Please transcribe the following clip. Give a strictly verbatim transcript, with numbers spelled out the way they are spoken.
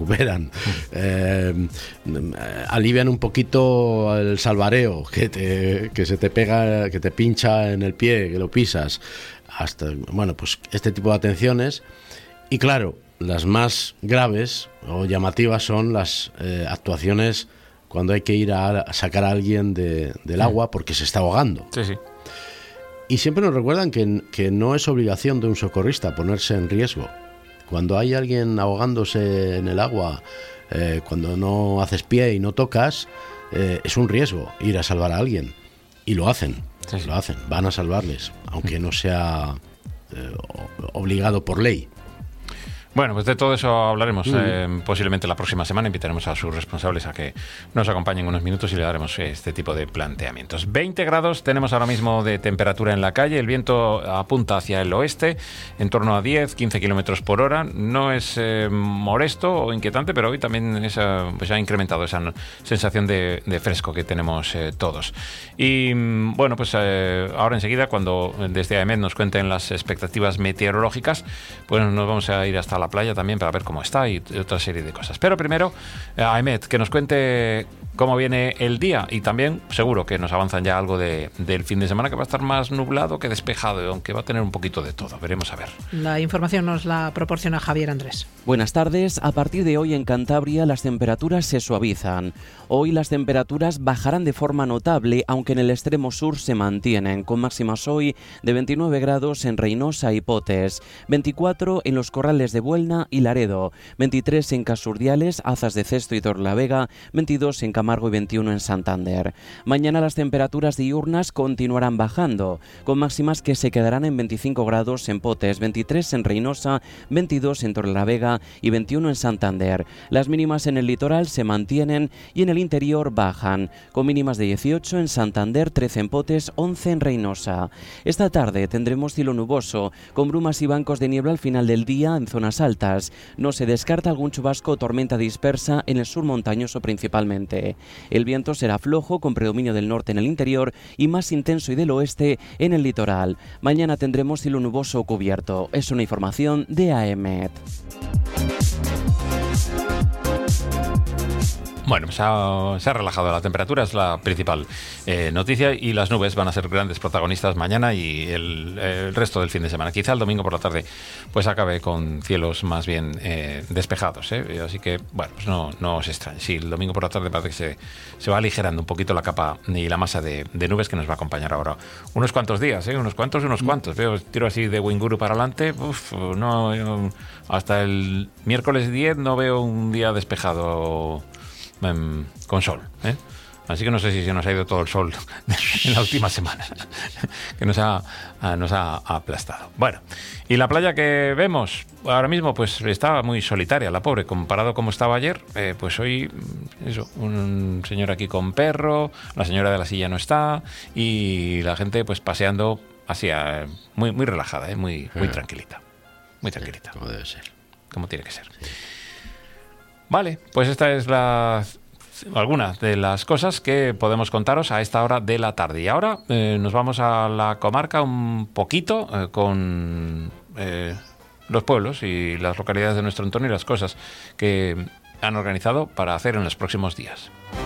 recuperan, eh, alivian un poquito el salvareo que, te, que se te pega, que te pincha en el pie, que lo pisas, hasta, bueno, pues este tipo de atenciones. Y claro, las más graves o llamativas son las eh, actuaciones cuando hay que ir a, a sacar a alguien de, del agua porque se está ahogando. Sí, sí. Y siempre nos recuerdan que, que no es obligación de un socorrista ponerse en riesgo. Cuando hay alguien ahogándose en el agua, eh, cuando no haces pie y no tocas, eh, es un riesgo ir a salvar a alguien. Y lo hacen, sí, sí. lo hacen, van a salvarles, aunque no sea eh, obligado por ley. Bueno, pues de todo eso hablaremos mm. eh, posiblemente la próxima semana. Invitaremos a sus responsables a que nos acompañen unos minutos y le daremos este tipo de planteamientos. veinte grados tenemos ahora mismo de temperatura en la calle. El viento apunta hacia el oeste, en torno a diez, quince kilómetros por hora. No es eh, molesto o inquietante, pero hoy también esa, pues ha incrementado esa sensación de, de fresco que tenemos eh, todos. Y bueno, pues eh, ahora enseguida, cuando desde A E M E T nos cuenten las expectativas meteorológicas, pues nos vamos a ir hasta la playa también para ver cómo está y otra serie de cosas. Pero primero, A E M E T, que nos cuente cómo viene el día y también seguro que nos avanzan ya algo de, del fin de semana, que va a estar más nublado que despejado, aunque va a tener un poquito de todo. Veremos a ver. La información nos la proporciona Javier Andrés. Buenas tardes. A partir de hoy en Cantabria las temperaturas se suavizan. Hoy las temperaturas bajarán de forma notable, aunque en el extremo sur se mantienen, con máximas hoy de veintinueve grados en Reynosa y Potes, veinticuatro en los Corrales de Buelna y Laredo, veintitrés en Casurdiales, Azas de Cesto y Torlavega, veintidós en Camargo y veintiuno en Santander. Mañana las temperaturas diurnas continuarán bajando, con máximas que se quedarán en veinticinco grados en Potes, veintitrés en Reynosa, veintidós en Torlavega y veintiuno en Santander. Las mínimas en el litoral se mantienen y en el interior bajan, con mínimas de dieciocho en Santander, trece en Potes, once en Reynosa. Esta tarde tendremos cielo nuboso, con brumas y bancos de niebla al final del día en zonas altas. No se descarta algún chubasco o tormenta dispersa en el sur montañoso principalmente. El viento será flojo, con predominio del norte en el interior y más intenso y del oeste en el litoral. Mañana tendremos cielo nuboso o cubierto. Es una información de A E M E T. Bueno, pues ha, se ha relajado la temperatura, es la principal eh, noticia, y las nubes van a ser grandes protagonistas mañana y el, el resto del fin de semana. Quizá el domingo por la tarde pues acabe con cielos más bien eh, despejados, ¿eh? Así que, bueno, pues no, no os extrañe. Sí, el domingo por la tarde parece que se, se va aligerando un poquito la capa y la masa de, de nubes que nos va a acompañar ahora unos cuantos días, ¿eh? Unos cuantos y unos cuantos. Veo, tiro así de Winguru para adelante, uf, no, yo, hasta el miércoles diez no veo un día despejado con sol, ¿eh? Así que no sé si se nos ha ido todo el sol en la última semana, que nos ha, nos ha aplastado. Bueno, y la playa que vemos ahora mismo pues está muy solitaria, la pobre, comparado como estaba ayer. Eh, pues hoy, eso, un señor aquí con perro, la señora de la silla no está, y la gente pues paseando así, muy, muy relajada, ¿eh? muy, muy tranquilita, muy tranquilita. Sí, como debe ser. Como tiene que ser. Sí. Vale, pues esta es la algunas de las cosas que podemos contaros a esta hora de la tarde. Y ahora eh, nos vamos a la comarca un poquito eh, con eh, los pueblos y las localidades de nuestro entorno y las cosas que han organizado para hacer en los próximos días.